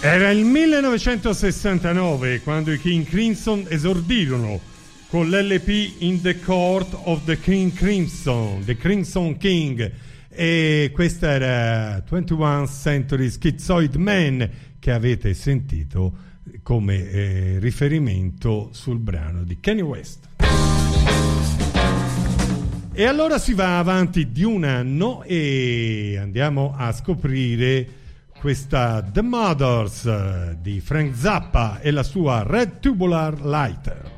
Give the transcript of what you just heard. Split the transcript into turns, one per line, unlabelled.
Era il 1969 quando i King Crimson esordirono con l'LP In the Court of the King Crimson, The Crimson King, e questa era 21 Century Schizoid Man, che avete sentito come riferimento sul brano di Kanye West. E allora si va avanti di un anno e andiamo a scoprire questa The Mothers di Frank Zappa e la sua Red Tubular Lighter.